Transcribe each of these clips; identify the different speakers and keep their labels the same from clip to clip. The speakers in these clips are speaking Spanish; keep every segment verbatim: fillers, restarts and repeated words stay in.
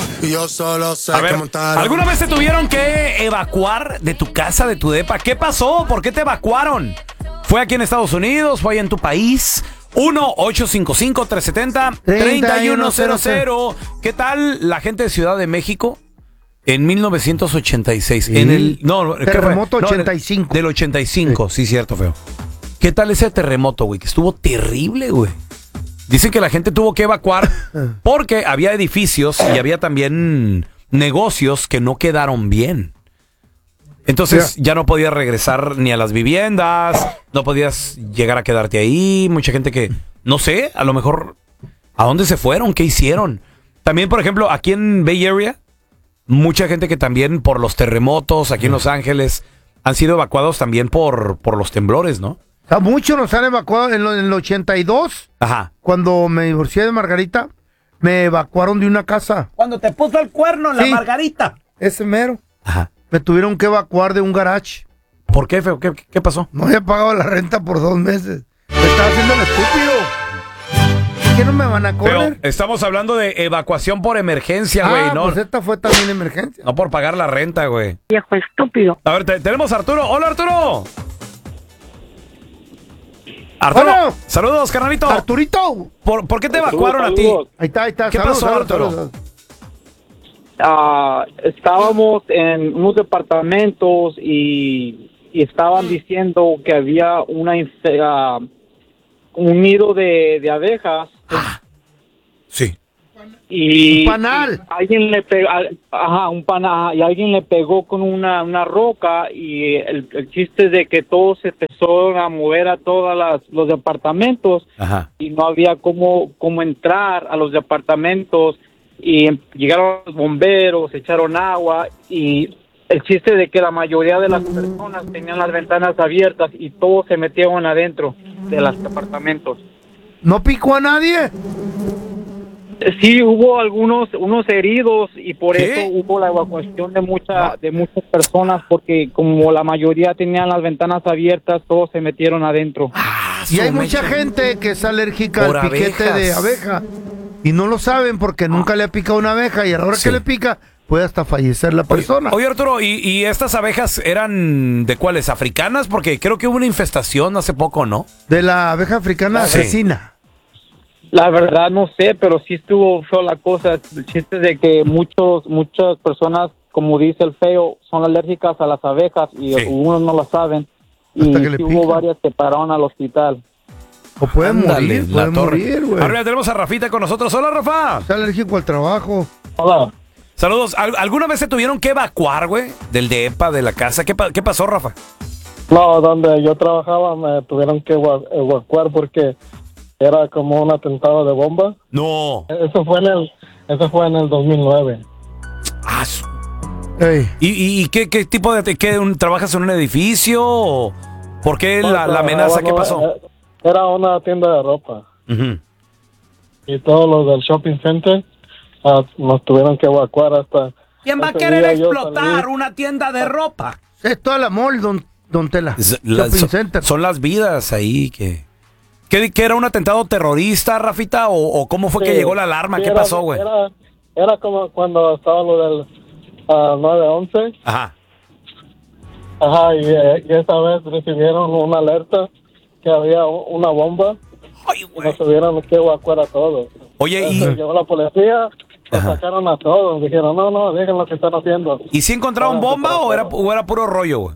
Speaker 1: y yo solo sé
Speaker 2: A ver,
Speaker 1: que montar.
Speaker 2: ¿alguna vez te tuvieron que evacuar de tu casa, de tu depa? ¿Qué pasó? ¿Por qué te evacuaron? ¿Fue aquí en Estados Unidos? ¿Fue allá en tu país? uno ocho cinco cinco, tres siete cero, tres uno cero cero. ¿Qué tal la gente de Ciudad de México en mil novecientos ochenta y seis?
Speaker 3: Sí.
Speaker 2: En el no, ¿qué fue?
Speaker 3: Terremoto
Speaker 2: No,
Speaker 3: ochenta y cinco.
Speaker 2: Del ochenta y cinco, sí, sí, cierto, feo. ¿Qué tal ese terremoto, güey? Que estuvo terrible, güey. Dicen que la gente tuvo que evacuar porque había edificios y había también negocios que no quedaron bien. Entonces ya no podías regresar ni a las viviendas, no podías llegar a quedarte ahí. Mucha gente que, no sé, a lo mejor, ¿a dónde se fueron? ¿Qué hicieron? También, por ejemplo, aquí en Bay Area, mucha gente que también por los terremotos, aquí en Los Ángeles, han sido evacuados también por, por los temblores, ¿no?
Speaker 3: O sea, muchos nos han evacuado en, lo, en el ochenta y dos.
Speaker 2: Ajá.
Speaker 3: Cuando me divorcié de Margarita, me evacuaron de una casa.
Speaker 4: Cuando te puso el cuerno la
Speaker 3: Sí.
Speaker 4: Margarita.
Speaker 3: Ese mero.
Speaker 2: Ajá.
Speaker 3: Me tuvieron que evacuar de un garage.
Speaker 2: ¿Por qué, feo? ¿Qué, qué pasó?
Speaker 3: No había pagado la renta por dos meses. Me estaba haciendo el estúpido. ¿Por qué no me van a correr?
Speaker 2: Pero estamos hablando de evacuación por emergencia, güey,
Speaker 3: ah,
Speaker 2: ¿no?
Speaker 3: pues esta fue también emergencia.
Speaker 2: No por pagar la renta, güey.
Speaker 5: Viejo estúpido.
Speaker 2: A ver, te- tenemos a Arturo. ¡Hola, Arturo! Arturo,
Speaker 3: Bueno.
Speaker 2: saludos, carnalito.
Speaker 3: Arturito.
Speaker 2: ¿Por, por qué te evacuaron a ti?
Speaker 3: Ahí está, ahí está.
Speaker 2: ¿Qué
Speaker 3: Saludos,
Speaker 2: pasó,
Speaker 3: saludos,
Speaker 2: Arturo?
Speaker 3: saludos.
Speaker 6: Ah, estábamos en unos departamentos y, y estaban diciendo que había una infe- ah, un nido de, de abejas
Speaker 2: Sí.
Speaker 6: y
Speaker 3: Un panal.
Speaker 6: y alguien le pegó, ajá, un panal, y alguien le pegó con una, una roca y el, el chiste es de que todos se empezaron a mover a todos los departamentos
Speaker 2: Ajá.
Speaker 6: y no había cómo, cómo entrar a los departamentos y em- llegaron los bomberos, echaron agua y el chiste de que la mayoría de las personas tenían las ventanas abiertas y todos se metieron adentro de los departamentos.
Speaker 3: ¿No picó a nadie?
Speaker 6: Eh, Sí, hubo algunos unos heridos y por
Speaker 2: ¿Qué?
Speaker 6: eso hubo la evacuación de mucha, de muchas personas porque como la mayoría tenían las ventanas abiertas, todos se metieron adentro.
Speaker 2: Ah,
Speaker 3: Y hay
Speaker 2: su
Speaker 3: mucha
Speaker 2: mecha.
Speaker 3: gente que es alérgica
Speaker 2: Por
Speaker 3: al piquete
Speaker 2: abejas.
Speaker 3: de abeja. Y no lo saben porque nunca le ha picado una abeja. Y a la hora
Speaker 2: Sí.
Speaker 3: que le pica, puede hasta fallecer la persona.
Speaker 2: Oye, Arturo, ¿y, y estas abejas eran de cuáles? ¿Africanas? Porque creo que hubo una infestación hace poco, ¿no?
Speaker 3: De la abeja africana
Speaker 2: Sí.
Speaker 3: asesina.
Speaker 6: La verdad no sé, pero sí estuvo feo la cosa. El chiste de que muchos muchas personas, como dice el feo, son alérgicas a las abejas y
Speaker 2: Sí.
Speaker 6: algunos no lo saben. Y
Speaker 3: Hasta que le
Speaker 6: sí hubo
Speaker 3: pican.
Speaker 6: varias que pararon al hospital.
Speaker 3: O pueden
Speaker 2: Ándale,
Speaker 3: morir,
Speaker 2: la
Speaker 3: pueden
Speaker 2: torre.
Speaker 3: morir, güey.
Speaker 2: Ahora ya tenemos a Rafita con nosotros. Hola, Rafa.
Speaker 3: Es alérgico al trabajo.
Speaker 6: Hola.
Speaker 2: Saludos. ¿Al- ¿Alguna vez se tuvieron que evacuar, güey? Del depa, de la casa. ¿Qué, pa- qué pasó, Rafa?
Speaker 7: No, donde yo trabajaba me tuvieron que eva- evacuar porque era como un atentado de bomba.
Speaker 2: No.
Speaker 7: Eso fue en el, eso fue en el dos mil nueve.
Speaker 2: Ah, su-
Speaker 3: Ey.
Speaker 2: ¿Y, y, y qué, qué tipo de... Qué, un- ¿Trabajas en un edificio? ¿O ¿Por qué la, la amenaza? ¿Qué pasó?
Speaker 7: Eh, Era una tienda de ropa
Speaker 2: Ujú.
Speaker 7: y todos los del shopping center ah, nos tuvieron que evacuar hasta...
Speaker 4: ¿Quién va a
Speaker 7: ese
Speaker 4: querer
Speaker 7: día yo
Speaker 4: explotar
Speaker 7: salí.
Speaker 4: una tienda de ropa?
Speaker 3: Es toda la mall, don, don Tela.
Speaker 2: Es- la-
Speaker 3: Shopping
Speaker 2: son,
Speaker 3: center.
Speaker 2: son las vidas ahí que... ¿Qué, qué era un atentado terrorista, Rafita? ¿O, o cómo fue que
Speaker 7: Sí,
Speaker 2: llegó la alarma?
Speaker 7: sí,
Speaker 2: ¿Qué
Speaker 7: era-
Speaker 2: pasó, güey?
Speaker 7: Era, era como cuando estaba lo del ah, nueve once.
Speaker 2: Ajá.
Speaker 7: Ajá, y, eh, y esta vez recibieron una alerta que había u- una bomba
Speaker 2: Ay,
Speaker 7: y
Speaker 2: güey.
Speaker 7: nos tuvieron que evacuar a todos.
Speaker 2: Oye,
Speaker 7: Entonces
Speaker 2: y,
Speaker 7: llegó la policía, nos
Speaker 2: Ajá.
Speaker 7: sacaron a todos, dijeron, no, no, dejen lo que están haciendo.
Speaker 2: ¿y si encontraron bomba o era, o era puro rollo, güey?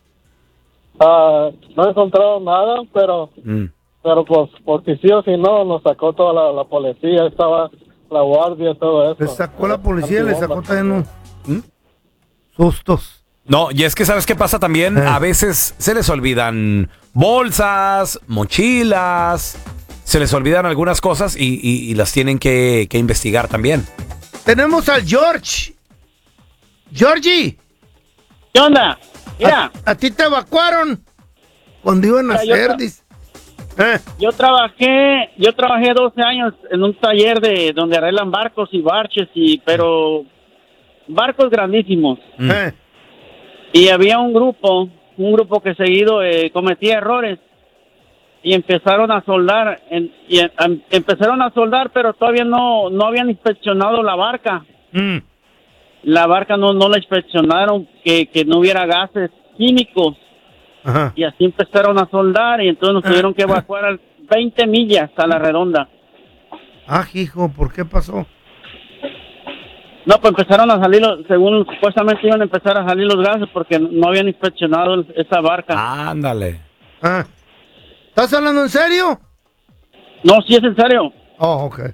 Speaker 7: Ah, no encontraron nada, pero
Speaker 2: Mm.
Speaker 7: pero pues porque sí o si no, nos sacó toda la, la policía, estaba la guardia, todo eso.
Speaker 3: Le sacó la policía, le sacó
Speaker 7: Antibomba.
Speaker 3: también un...
Speaker 2: ¿Mm?
Speaker 3: sustos.
Speaker 2: No, y es que ¿sabes qué pasa también?
Speaker 3: Eh.
Speaker 2: A veces se les olvidan bolsas, mochilas, se les olvidan algunas cosas y, y- y las tienen que, que investigar también.
Speaker 3: Tenemos al George. Georgie,
Speaker 6: ¿Qué onda? Mira,
Speaker 3: a, a ti te evacuaron cuando iban a
Speaker 6: Mira, yo
Speaker 3: hacer,
Speaker 6: tra-
Speaker 3: dice. Eh,
Speaker 6: yo trabajé, yo trabajé doce años en un taller de donde arreglan barcos y barches y pero barcos grandísimos.
Speaker 2: Mm.
Speaker 3: eh.
Speaker 6: Y había un grupo, un grupo que seguido eh, cometía errores y empezaron a soldar, en- y em- empezaron a soldar, pero todavía no no habían inspeccionado la barca
Speaker 3: Mm.
Speaker 1: La barca no, no la inspeccionaron, que, que no hubiera gases químicos.
Speaker 3: Ajá.
Speaker 1: Y así empezaron a soldar y entonces nos tuvieron que evacuar a veinte millas a la redonda.
Speaker 3: Ah, hijo, ¿por qué pasó?
Speaker 1: No, pues empezaron a salir, los- según supuestamente iban a empezar a salir los gases porque no habían inspeccionado el- esa barca.
Speaker 2: Ándale.
Speaker 3: Ah. ¿Estás hablando en serio?
Speaker 1: No, sí es en serio.
Speaker 3: Oh, ok.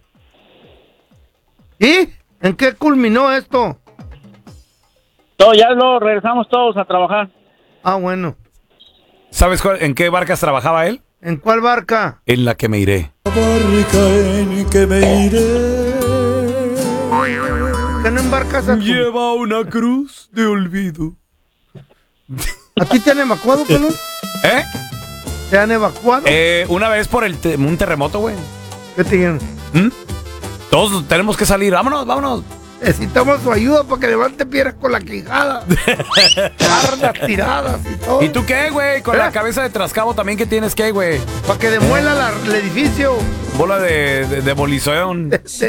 Speaker 3: ¿Y? ¿En qué culminó esto?
Speaker 1: Todo, ya lo regresamos todos a trabajar.
Speaker 3: Ah, bueno.
Speaker 2: ¿Sabes cuál- en qué barcas trabajaba él?
Speaker 3: ¿En cuál barca?
Speaker 2: En la que me iré.
Speaker 3: ¿Qué no embarcas a tu...
Speaker 2: Lleva una cruz de olvido.
Speaker 3: ¿A ti te han evacuado, Pelón?
Speaker 2: ¿Eh?
Speaker 3: ¿Te han evacuado?
Speaker 2: Eh, una vez por el te- un terremoto, güey.
Speaker 3: ¿Qué te dijeron?
Speaker 2: ¿Mm? Todos tenemos que salir. Vámonos, vámonos.
Speaker 3: Necesitamos su ayuda para que levante piedras con la quijada. Cargas tiradas y todo.
Speaker 2: ¿Y tú qué, güey? Con
Speaker 3: ¿Eh?
Speaker 2: la cabeza de trascabo también, ¿qué tienes que, güey?
Speaker 3: Para que demuela la- el edificio.
Speaker 2: Bola de, de demolición.
Speaker 3: De,